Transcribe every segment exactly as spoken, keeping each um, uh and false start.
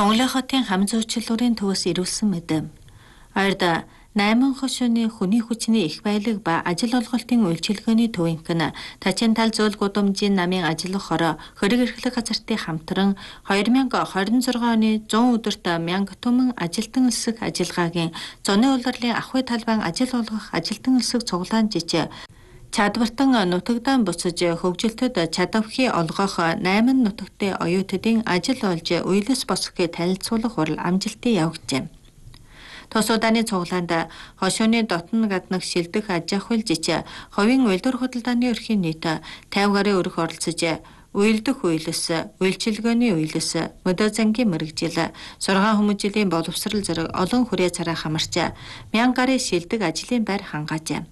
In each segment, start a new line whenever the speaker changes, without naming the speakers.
Тонголын хотын хам зуучлалын төвөөс ирүүлсэн мэдэм. Ойрд найман хошууны хүний хүчний их баялаг ба ажил олголтын үйлчилгээний төвийнхэн Тачин тал зөөл гудамжийн намын ажиллах хороо хөрөг эрхлэх газартын хамтран хоёр мянга хорин зургаан оны зуун өдөрт мянга түмэн ажилтан элсэг ажиллагаагийн зуны улирлын ахуй талбайн ажил олгох ажилтан элсэг цуглаан жижээ Чадвартан нутагдан буцаж хөгжилтөд чадавхи олгох найман нутагтын оюутдын ажил олж уйлс босхийг танилцуулах хурал амжилтыг явуулжээ. Тус удааны цуглаанд хошууны дотн гаднах шилдэх аж ахуйл жижээ ховын уйлдвар худалдааны өрхийн нийт пятьдесят гаруй өрх оролцож уйлдах уйлс, үйлчилгээний уйлс, мөдөө зангийн мэрэгжил, сургаан хүмүүжлийн боловсрал зэрэг олон хүрээ цараа хамарч мянга гаруй шилдэг ажлын байр хангаажээ.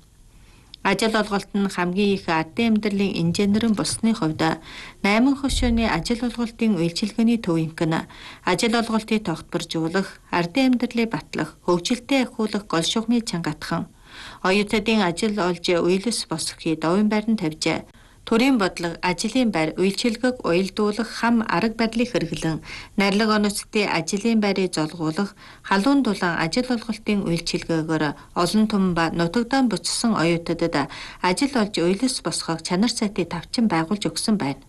Ажил олголт нь хамгийн их ардын амьдралын инженерийн болсны хувьд найман хошууны ажил олголтын үйлчилгээний төвийнхэн ажил олголтыг тогтворжуулах, ардын амьдралыг батлах, хөгжилтэй ахиулах гол шугамыг чангатхан, оюутнуудын ажил олж уйлс босхийг довын байранд тавьжээ. Төрийн бодлого, ажлын байр, үйлчилгээг уялдуулах хам арга барилыг хэрэглэн, найрлаг онцтой ажлын байрыг золгуулах, халуун дулаан ажил олголтын үйлчилгээгээр олон том ба нутагдан буцсан оюутнуудад ажил олж уйлс босгох чанар сайтыг тавчин байгуулж өгсөн байна.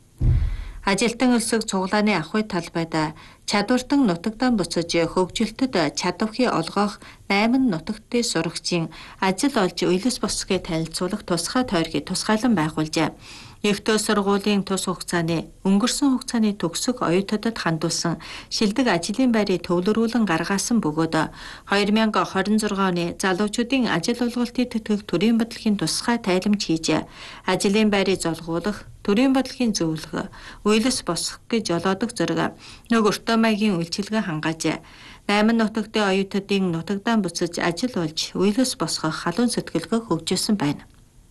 Ажилтан элсэг цуглааны ахуй талбайд чадвартан нутагдан буцаж хөгжилтөд чадвхи олгох найман нутагтын сурагчийн ажил олж уйлс босхийг танилцуулах тусгай тойргийг тусгайлан байгуулжээ. Эхтөө сургуулийн тус хугацааны өнгөрсөн хугацааны төгсөх оюутнуудад хандуулсан шилдэг ажлын байрыг төвлөрүүлэн гаргасан бөгөөд хоёр мянга хорин зургаан оны залуучуудын ажил олголтыг тэтгэх төрийн бодлогын тусгай тайлбарч хийж ажлын байрыг золгуулах, төрийн бодлогын зөвлөгөө, уйлс босгох гэж жолоодог зэрэг нэг өртөө маягийн үйлчилгээ хангаажээ. Найман нутагтын оюутнуудын нутагдан буцаж ажил олж уйлс босгох халуун сэтгэлгээ хөгжүүлсэн байна.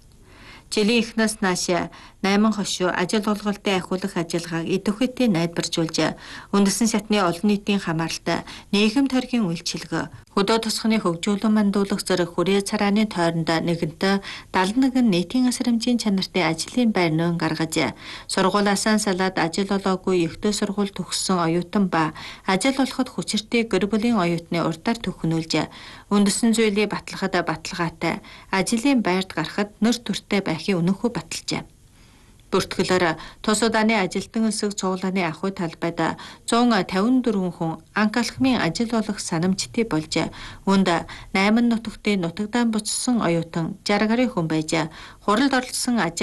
Жилийн эхнээс нааш найман хошуу ажил олголтын ахиулах ажиллагааг идэвхтэй найдваржуулж, үндэсний шатны олон нийтийн хамааралтай нийгэм тойргийн үйлчилгээ, хөдөө тосгоны хөгжүүлэн мандуулах зэрэг хүрээ царааны тойронд нэгэнтээ даална нэгэн нийтийн асар хэмжээний чанартай ажлын байр нön гаргаж, сургуулиасаа салаад ажил олоогүй эхтөө сургууль төгссөн оюутан ба ажил олоход хүчиртэй гэр бүлийн оюутны урдаар төхнүүлж, үндэсний зүйлийг батлахад баталгаатай ажлын байрд гарахад нэр төртэй байхыг өнөөхөө баталжээ. Бүртгэлээр тус удааны ажилтан элсэг цуглааны ахуй талбайд зуун тавин дөрвөн хүн анх алхмын ажил олох санамжтай болж, үүнд найман нутагтын нутагдан буцсан оюутан жаргарын хүн байж, хуралд оролцсон